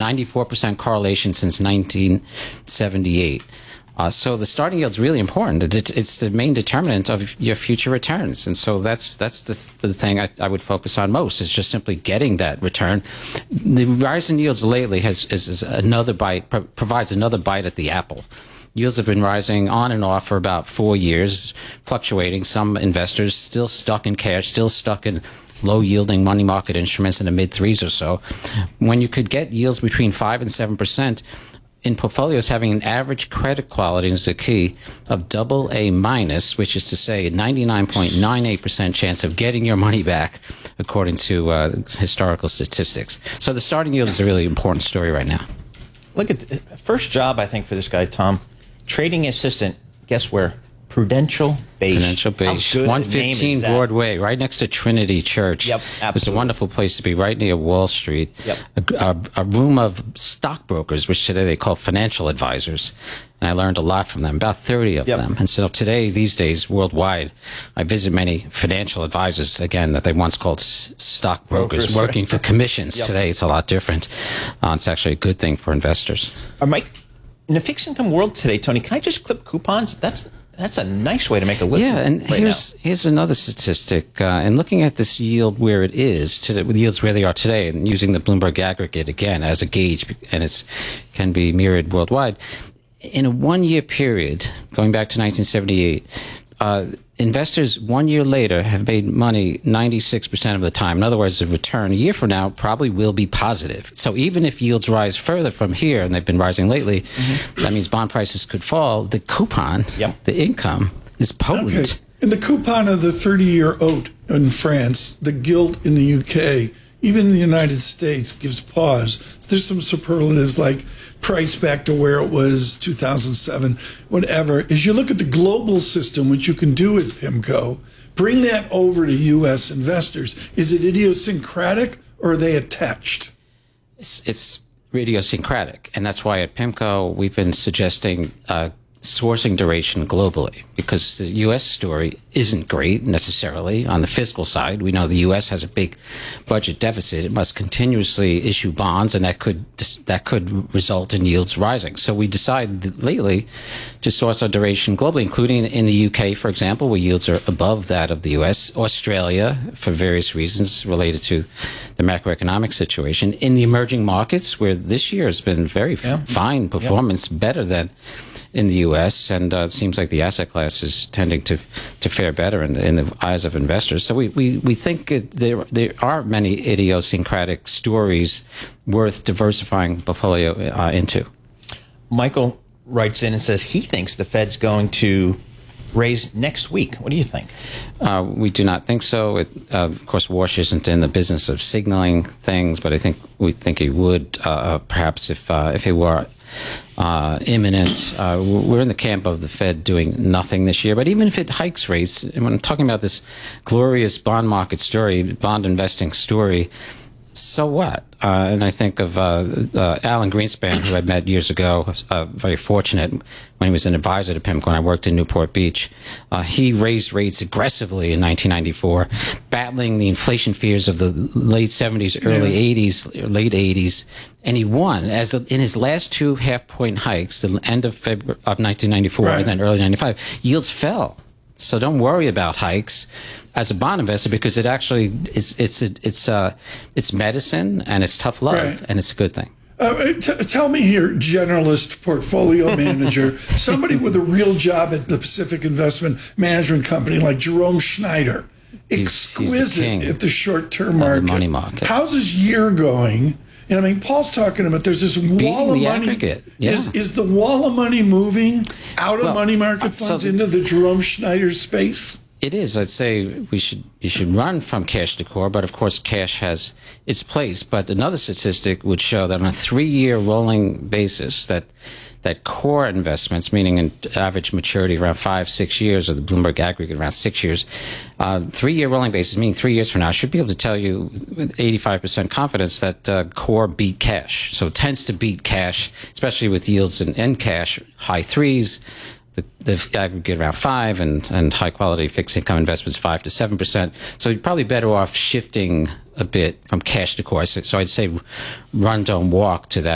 94% correlation since 1978. So the starting yield is really important. It's the main determinant of your future returns. And so that's the thing I would focus on most, is just simply getting that return. The rise in yields lately is another bite, provides another bite at the apple. Yields have been rising on and off for about 4 years, fluctuating. Some investors still stuck in cash, still stuck in low-yielding money market instruments in the mid-threes or so. When you could get yields between 5 and 7%, in portfolios having an average credit quality is the key of AA minus, which is to say a 99.98% chance of getting your money back, according to historical statistics. So the starting yield is a really important story right now. Look at the first job, I think, for this guy, Tom. Trading assistant, guess where? Prudential Beige. Prudential Beige. 115 Broadway, right next to Trinity Church. Yep, absolutely. It's a wonderful place to be, right near Wall Street. Yep. A room of stockbrokers, which today they call financial advisors. And I learned a lot from them, about 30 of them. And so today, these days, worldwide, I visit many financial advisors, again, that they once called stockbrokers, working for commissions. Today, it's a lot different. It's actually a good thing for investors. Mike, in the fixed income world today, Tony, can I just clip coupons? That's a nice way to make a living. Yeah, and here's another statistic. And looking at this yield where it is, the yields where they are today, and using the Bloomberg aggregate again as a gauge, and it can be mirrored worldwide. In a 1 year period, going back to 1978, investors 1 year later have made money 96% of the time. In other words, the return a year from now probably will be positive. So even if yields rise further from here, and they've been rising lately, that means bond prices could fall. The coupon, the income, is potent. Okay. And the coupon of the 30-year oat in France, the gilt in the UK, even in the United States, gives pause. There's some superlatives like price back to where it was 2007, whatever. As you look at the global system, which you can do with PIMCO, bring that over to U.S. investors. Is it idiosyncratic, or are they attached? It's idiosyncratic, and that's why at PIMCO we've been suggesting sourcing duration globally, because the U.S. story isn't great necessarily on the fiscal side. We know the U.S. has a big budget deficit. It must continuously issue bonds, and that could result in yields rising. So we decided lately to source our duration globally, including in the U.K., for example, where yields are above that of the U.S., Australia, for various reasons related to the macroeconomic situation, in the emerging markets, where this year has been very fine performance, better than in the U.S., and it seems like the asset class is tending to fare better in the eyes of investors. So we think there are many idiosyncratic stories worth diversifying portfolio into. Michael Writes in and says he thinks the Fed's going to raise next week. What do you think? We do not think so. Of course, Walsh isn't in the business of signaling things, but we think he would, perhaps if it were imminent. We're in the camp of the Fed doing nothing this year, but even if it hikes rates, and when I'm talking about this glorious bond market story, bond investing story, so what? And I think of Alan Greenspan, who I met years ago, very fortunate when he was an advisor to PIMCO when I worked in Newport Beach. He raised rates aggressively in 1994, battling the inflation fears of the late 70s, early 80s, late 80s, and he won. In his last two half-point hikes, the end of February of 1994 and then early 95, yields fell. So don't worry about hikes as a bond investor, because it actually it's medicine and it's tough love and it's a good thing. Tell me here, generalist portfolio manager, somebody with a real job at the Pacific Investment Management Company like Jerome Schneider, exquisite at the short-term market. The money market. How's his year going? And I mean, Paul's talking about there's this wall of money. Aggregate. Yeah. Is the wall of money moving out of money market funds into the Jerome Schneider space? It is. I'd say you should run from cash to core, but of course cash has its place. But another statistic would show that on a 3-year rolling basis, that core investments, meaning an average maturity around 5-6 years, or the Bloomberg aggregate around 6 years, 3-year rolling basis, meaning 3 years from now, I should be able to tell you with 85% confidence that core beat cash. So it tends to beat cash, especially with yields in cash, high threes, the aggregate around 5, and high quality fixed income investments 5 to 7%. So you're probably better off shifting a bit from cash to core. So I'd say run, don't walk to that